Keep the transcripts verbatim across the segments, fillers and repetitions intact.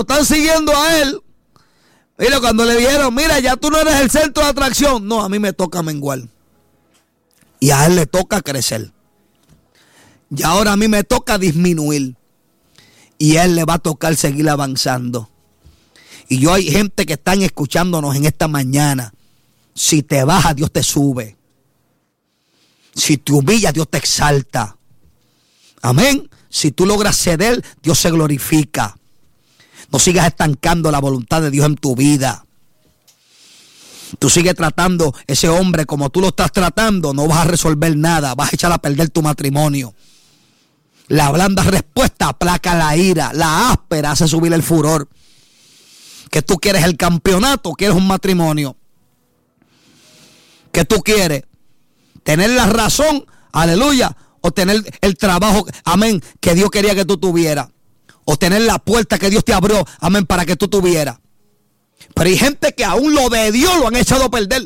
están siguiendo a él. Mira, cuando le dijeron, mira, ya tú no eres el centro de atracción. No, a mí me toca menguar. Y a él le toca crecer. Y ahora a mí me toca disminuir. Y a él le va a tocar seguir avanzando. Y yo hay gente que están escuchándonos en esta mañana. Si te baja, Dios te sube. Si te humilla, Dios te exalta. Amén. Si tú logras ceder, Dios se glorifica. No sigas estancando la voluntad de Dios en tu vida. Tú sigues tratando ese hombre como tú lo estás tratando, no vas a resolver nada. Vas a echar a perder tu matrimonio. La blanda respuesta aplaca la ira. La áspera hace subir el furor. ¿Que tú quieres el campeonato o quieres un matrimonio? ¿Qué tú quieres? ¿Tener la razón? Aleluya. O tener el trabajo, amén, que Dios quería que tú tuvieras. O tener la puerta que Dios te abrió, amén, para que tú tuvieras. Pero hay gente que aún lo de Dios lo han echado a perder.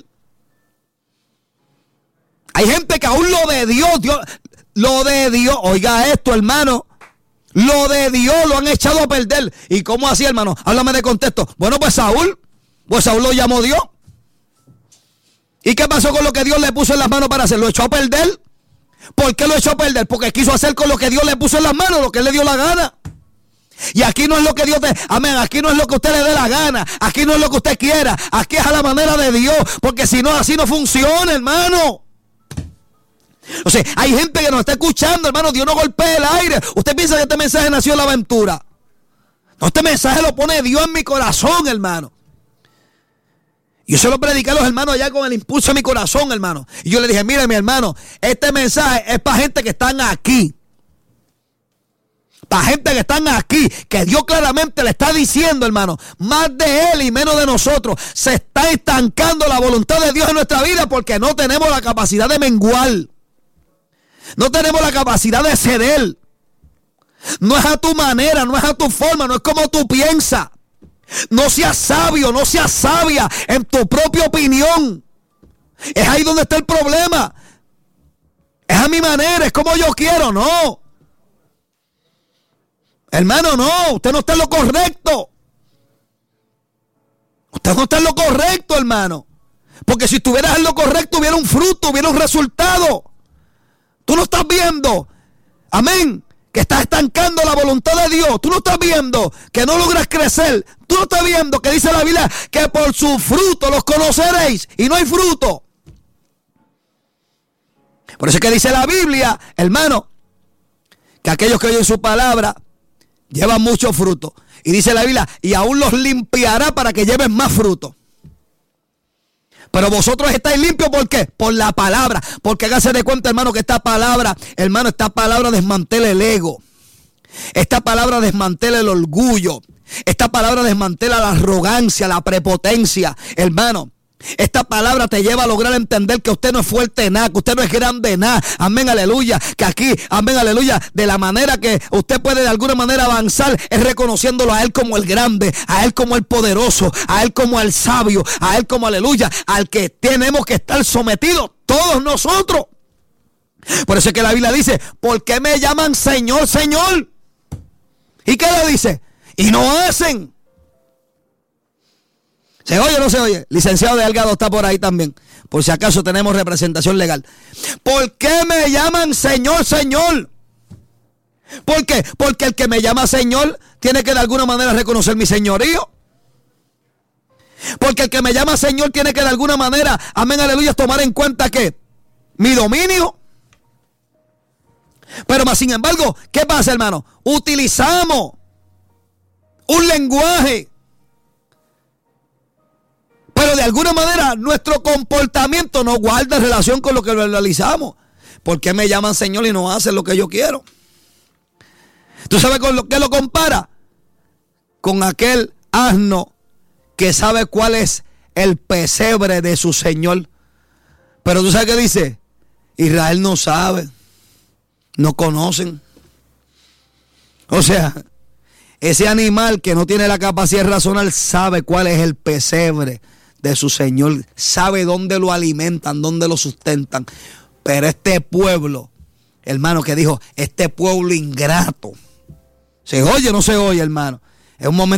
Hay gente que aún lo de Dios, Dios, lo de Dios, oiga esto, hermano, lo de Dios lo han echado a perder. ¿Y cómo así, hermano? Háblame de contexto. Bueno, pues Saúl, pues Saúl lo llamó Dios. ¿Y qué pasó con lo que Dios le puso en las manos para hacer? ¿Lo echó a perder? ¿Por qué lo echó a perder? Porque quiso hacer con lo que Dios le puso en las manos, lo que él le dio la gana. Y aquí no es lo que Dios te... Amén, aquí no es lo que usted le dé la gana. Aquí no es lo que usted quiera. Aquí es a la manera de Dios. Porque si no, así no funciona, hermano. O sea, hay gente que nos está escuchando, hermano. Dios no golpea el aire. Usted piensa que este mensaje nació en la aventura. No, este mensaje lo pone Dios en mi corazón, hermano. Yo se lo prediqué a los hermanos allá con el impulso de mi corazón, hermano. Y yo le dije, mire, mi hermano, este mensaje es para gente que están aquí. Para gente que están aquí, que Dios claramente le está diciendo, hermano, más de Él y menos de nosotros. Se está estancando la voluntad de Dios en nuestra vida porque no tenemos la capacidad de menguar. No tenemos la capacidad de ceder. No es a tu manera, no es a tu forma, no es como tú piensas. No seas sabio, no seas sabia en tu propia opinión. Es ahí donde está el problema. Es a mi manera, es como yo quiero, no. Hermano, no, usted no está en lo correcto. Usted no está en lo correcto, hermano. Porque si estuvieras en lo correcto, hubiera un fruto, hubiera un resultado. Tú no estás viendo, amén, que estás estancando la voluntad de Dios. Tú no estás viendo que no logras crecer. Tú no estás viendo que dice la Biblia que por su fruto los conoceréis y no hay fruto. Por eso es que dice la Biblia, hermano, que aquellos que oyen su palabra llevan mucho fruto. Y dice la Biblia, y aún los limpiará para que lleven más fruto. Pero vosotros estáis limpios, ¿por qué? Por la palabra. Porque hágase de cuenta, hermano, que esta palabra, hermano, esta palabra desmantela el ego. Esta palabra desmantela el orgullo. Esta palabra desmantela la arrogancia, la prepotencia, hermano. Esta palabra te lleva a lograr entender que usted no es fuerte en nada, que usted no es grande en nada. Amén, aleluya. Que aquí, amén, aleluya, de la manera que usted puede de alguna manera avanzar es reconociéndolo a Él como el grande, a Él como el poderoso, a Él como el sabio, a Él como, aleluya, al que tenemos que estar sometidos todos nosotros. Por eso es que la Biblia dice, ¿por qué me llaman Señor, Señor? ¿Y qué le dice? Y no hacen. ¿Se oye o no se oye? Licenciado Delgado está por ahí también. Por si acaso tenemos representación legal. ¿Por qué me llaman Señor, Señor? ¿Por qué? Porque el que me llama Señor tiene que de alguna manera reconocer mi señorío. Porque el que me llama Señor tiene que de alguna manera, amén, aleluya, tomar en cuenta que mi dominio. Pero más sin embargo, ¿qué pasa, hermano? Utilizamos un lenguaje, pero de alguna manera nuestro comportamiento no guarda relación con lo que realizamos. ¿Por qué me llaman Señor y no hacen lo que yo quiero? ¿Tú sabes con lo que lo compara? Con aquel asno que sabe cuál es el pesebre de su Señor. Pero ¿tú sabes qué dice? Israel no sabe, no conocen. O sea, ese animal que no tiene la capacidad de razonar sabe cuál es el pesebre de su Señor, sabe dónde lo alimentan, dónde lo sustentan. Pero este pueblo, hermano, que dijo, este pueblo ingrato, ¿se oye o no se oye, hermano? Es un momento